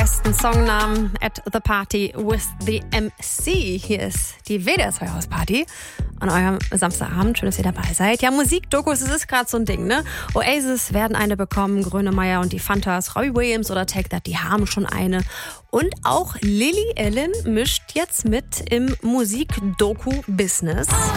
besten Songnamen at the party with the MC. Hier ist die WDR 2 Hausparty an eurem Samstagabend. Schön, dass ihr dabei seid. Ja, Musikdokus, das ist gerade so ein Ding, ne? Oasis werden eine bekommen, Grönemeyer und die Fantas, Robbie Williams oder Take That, die haben schon eine. Und auch Lily Allen mischt jetzt mit im Musikdoku-Business.